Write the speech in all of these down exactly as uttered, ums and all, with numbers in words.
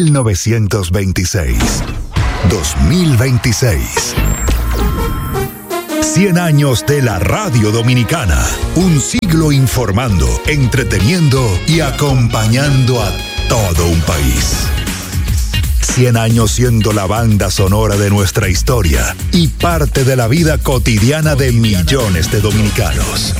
mil novecientos veintiséis. dos mil veintiséis. cien años de la radio dominicana. Un siglo informando, entreteniendo y acompañando a todo un país. cien años siendo la banda sonora de nuestra historia y parte de la vida cotidiana de millones de dominicanos.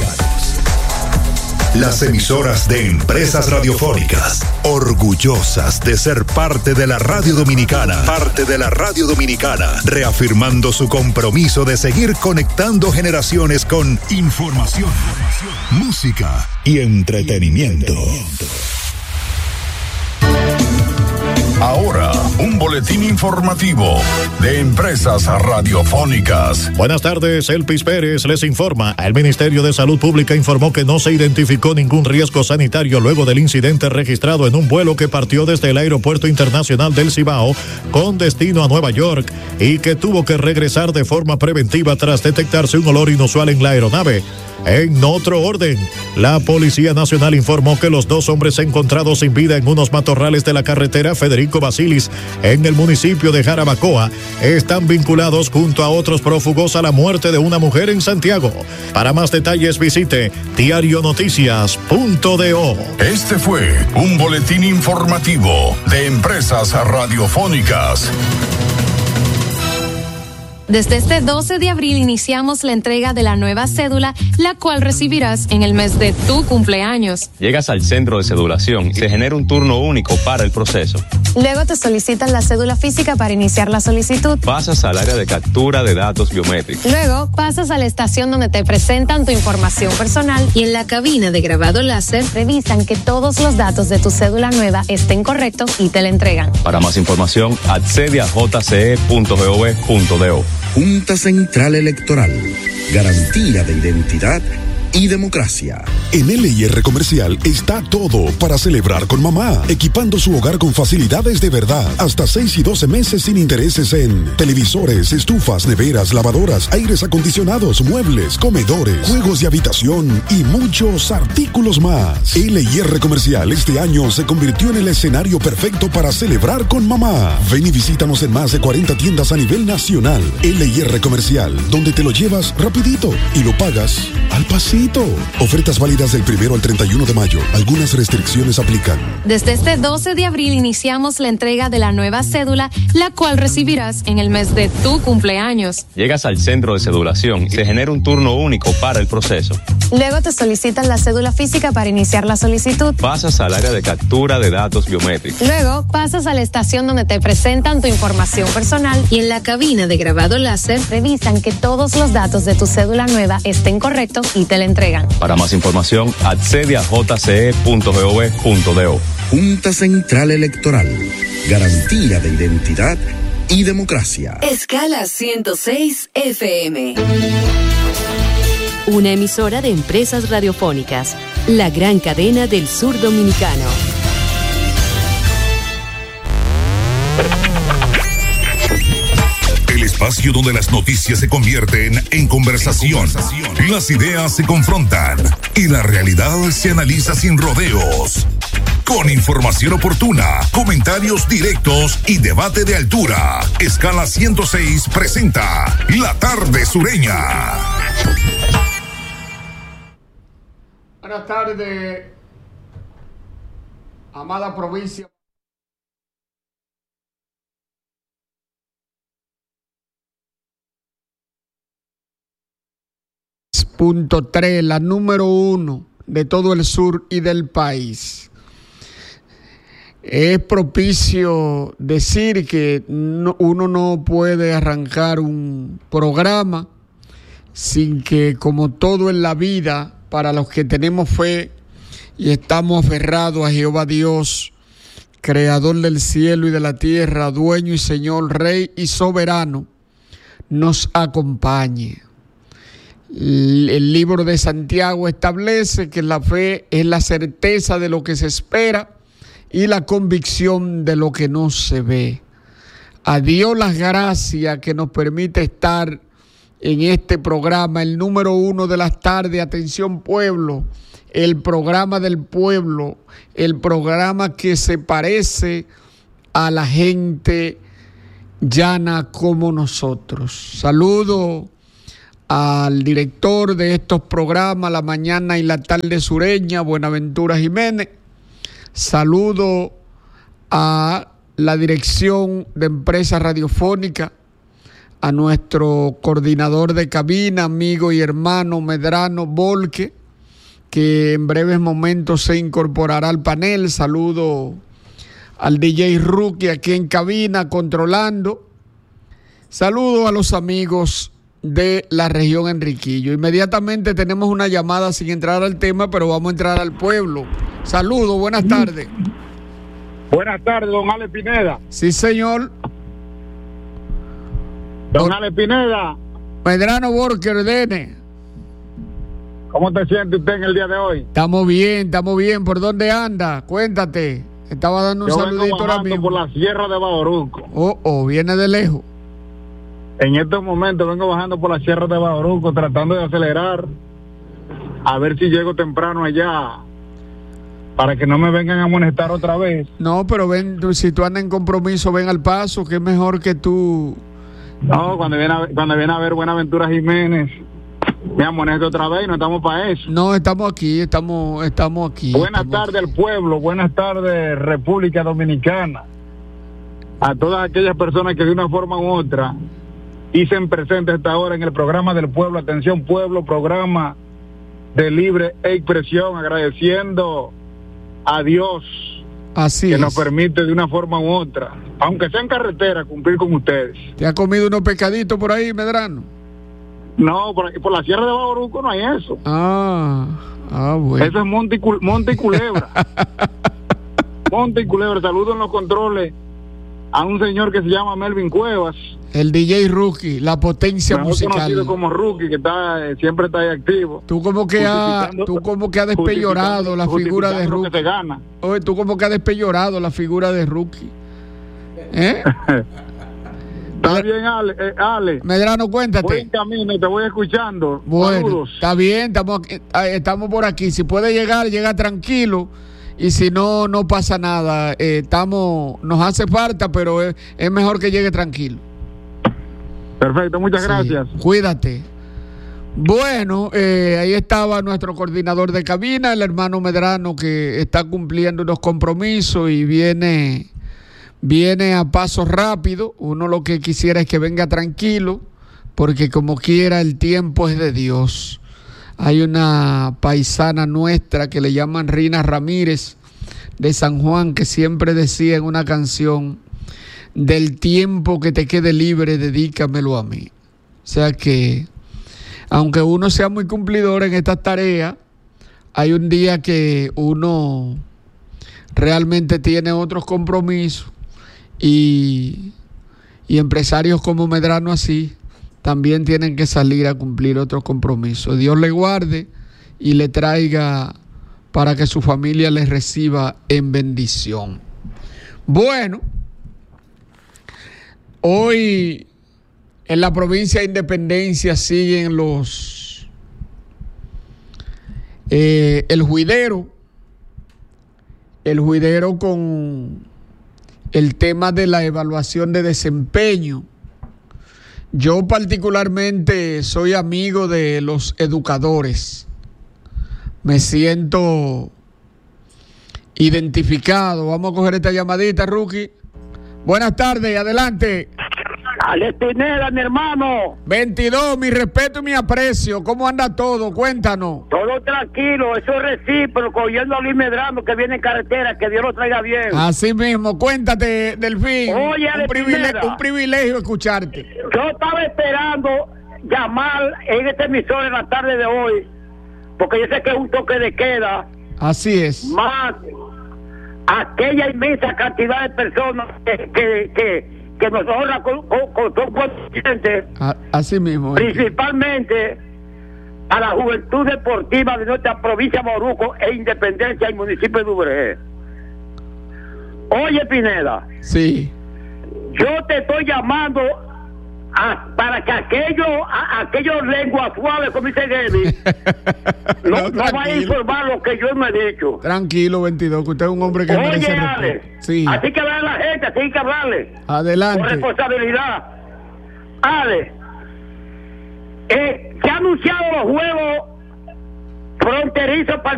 Las emisoras de Empresas Radiofónicas, orgullosas de ser parte de la radio dominicana, parte de la radio dominicana, reafirmando su compromiso de seguir conectando generaciones con información, música y entretenimiento. Ahora, un boletín informativo de Empresas Radiofónicas. Buenas tardes, Elpis Pérez les informa. El Ministerio de Salud Pública informó que no se identificó ningún riesgo sanitario luego del incidente registrado en un vuelo que partió desde el Aeropuerto Internacional del Cibao con destino a Nueva York y que tuvo que regresar de forma preventiva tras detectarse un olor inusual en la aeronave. En otro orden, la Policía Nacional informó que los dos hombres encontrados sin vida en unos matorrales de la carretera Federico Basilis en el municipio de Jarabacoa están vinculados junto a otros prófugos a la muerte de una mujer en Santiago. Para más detalles visite diario noticias punto do. Este fue un boletín informativo de Empresas Radiofónicas. Desde este doce de abril iniciamos la entrega de la nueva cédula, la cual recibirás en el mes de tu cumpleaños. Llegas al centro de cedulación y se genera un turno único para el proceso. Luego te solicitan la cédula física para iniciar la solicitud. Pasas al área de captura de datos biométricos. Luego pasas a la estación donde te presentan tu información personal y en la cabina de grabado láser revisan que todos los datos de tu cédula nueva estén correctos y te la entregan. Para más información, accede a j c e punto gov punto do. Junta Central Electoral. Garantía de identidad y democracia. En L I R Comercial está todo para celebrar con mamá, equipando su hogar con facilidades de verdad, hasta seis y doce meses sin intereses en televisores, estufas, neveras, lavadoras, aires acondicionados, muebles, comedores, juegos de habitación y muchos artículos más. L I R Comercial este año se convirtió en el escenario perfecto para celebrar con mamá. Ven y visítanos en más de cuarenta tiendas a nivel nacional. L I R Comercial, donde te lo llevas rapidito y lo pagas al pasito. Ofertas válidas del primero al treinta y uno de mayo. Algunas restricciones aplican. Desde este doce de abril iniciamos la entrega de la nueva cédula, la cual recibirás en el mes de tu cumpleaños. Llegas al centro de cedulación y se genera un turno único para el proceso. Luego te solicitan la cédula física para iniciar la solicitud. Pasas al área de captura de datos biométricos. Luego pasas a la estación donde te presentan tu información personal y en la cabina de grabado láser revisan que todos los datos de tu cédula nueva estén correctos y te la entregan. Para más información, accede a j c e punto gov punto do. Junta Central Electoral. Garantía de identidad y democracia. Escala ciento seis F M. Una emisora de Empresas Radiofónicas. La gran cadena del sur dominicano. El espacio donde las noticias se convierten en conversación, las ideas se confrontan y la realidad se analiza sin rodeos. Con información oportuna, comentarios directos y debate de altura. Escala ciento seis presenta La Tarde Sureña. Buenas tardes, amada provincia. Punto tres, la número uno de todo el sur y del país. Es propicio decir que no, uno no puede arrancar un programa sin que, como todo en la vida, para los que tenemos fe y estamos aferrados a Jehová Dios, creador del cielo y de la tierra, dueño y señor, rey y soberano, nos acompañe. El libro de Santiago establece que la fe es la certeza de lo que se espera y la convicción de lo que no se ve. A Dios las gracias que nos permite estar en este programa, el número uno de las tardes. Atención pueblo, el programa del pueblo, el programa que se parece a la gente llana como nosotros. Saludo al director de estos programas, La Mañana y la Tarde Sureña, Buenaventura Jiménez. Saludo a la dirección de Empresa Radiofónica, a nuestro coordinador de cabina, amigo y hermano Medrano Volque, que en breves momentos se incorporará al panel. Saludo al D J Rookie aquí en cabina, controlando. Saludo a los amigos de la región Enriquillo. Inmediatamente tenemos una llamada sin entrar al tema, pero vamos a entrar al pueblo. Saludos, buenas tardes. Buenas tardes, don Ale Pineda. Sí, señor. Don, don Ale Pineda. Medrano Borque, ordene. ¿Cómo te siente usted en el día de hoy? Estamos bien, estamos bien. ¿Por dónde anda? Cuéntate. Estaba dando un Yo saludito ahora mismo. por la Sierra de Bauruco. Oh, oh, viene de lejos. En estos momentos vengo bajando por la Sierra de Bauruco, tratando de acelerar, a ver si llego temprano allá, para que no me vengan a amonestar otra vez. No, pero ven, si tú andas en compromiso, ven al paso, que es mejor que tú. No, cuando viene a, cuando viene a ver Buenaventura Jiménez, me amonesto otra vez y no estamos para eso. No, estamos aquí, estamos, estamos aquí. Buenas estamos tardes aquí. al pueblo, buenas tardes República Dominicana, a todas aquellas personas que de una forma u otra dicen presente esta hora en el programa del pueblo. Atención pueblo, programa de libre expresión, agradeciendo a Dios Así que es. nos permite de una forma u otra, aunque sea en carretera, cumplir con ustedes. ¿Te ha comido unos pescaditos por ahí, Medrano? No, por, por la Sierra de Bauruco no hay eso. Ah, ah bueno. Eso es Monte y, Cul- Monte y Culebra. Monte y Culebra. Saludo en los controles a un señor que se llama Melvin Cuevas. El D J Rookie, la potencia Mejor musical. conocido como Rookie, que está eh, siempre está ahí activo. Tú como que ha, tú como que ha despeyorado la figura de Rookie. Rookie. Oye, tú como que has despeyorado la figura de Rookie. ¿Eh? Está bien, Ale. Eh, Ale. Medrano, cuéntate. Buen camino, te voy escuchando. Bueno, Saludos. está bien, estamos, estamos por aquí. Si puede llegar, llega tranquilo. Y si no, no pasa nada. Eh, estamos, nos hace falta, pero es, es mejor que llegue tranquilo. Perfecto, muchas Sí, gracias. Cuídate. Bueno, eh, ahí estaba nuestro coordinador de cabina, el hermano Medrano, que está cumpliendo unos compromisos y viene, viene a paso rápido. Uno lo que quisiera es que venga tranquilo, porque como quiera el tiempo es de Dios. Hay una paisana nuestra que le llaman Rina Ramírez de San Juan, que siempre decía en una canción: del tiempo que te quede libre, dedícamelo a mí. O sea que, aunque uno sea muy cumplidor en estas tareas, hay un día que uno realmente tiene otros compromisos, y, y empresarios como Medrano así también tienen que salir a cumplir otros compromisos. Dios le guarde y le traiga para que su familia les reciba en bendición. Bueno, hoy en la provincia de Independencia siguen los eh, el juidero, el juidero con el tema de la evaluación de desempeño. Yo particularmente soy amigo de los educadores. Me siento identificado. Vamos a coger esta llamadita, Rookie. Buenas tardes, adelante. Ale Pineda, mi hermano. veintidós, mi respeto y mi aprecio. ¿Cómo anda todo? Cuéntanos. Todo tranquilo, eso es recíproco. Oyendo a Luis Medrano que viene en carretera, que Dios lo traiga bien. Así mismo, cuéntate, Delfín. Oye, Ale un, privilegio, Pineda. un privilegio escucharte. Yo estaba esperando llamar en este emisor en la tarde de hoy, porque yo sé que es un toque de queda. Así es. Más aquella inmensa cantidad de personas que, que, que que nos honra con, con, con su consciente, así mismo. Principalmente a la juventud deportiva de nuestra provincia de Bauruco e Independencia y municipio de Duvergé. Oye, Pineda. Sí. Yo te estoy llamando a, para que aquellos a, aquellos lenguas suaves, como dice Gedi, no, no, no va a informar lo que yo me he dicho. Tranquilo, veintidós, que usted es un hombre que Oye, merece Ale, respeto. Sí. así que hablar a la gente, así que hablarle. Adelante. Con responsabilidad. Ale, eh, se han anunciado los juegos fronterizos para